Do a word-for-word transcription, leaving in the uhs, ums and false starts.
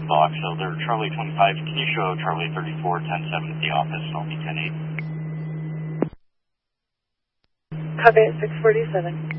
box, so they're Charlie twenty-five. Can you show Charlie thirty-four, ten seven at the office, and I'll be ten eight. Copy at six forty-seven.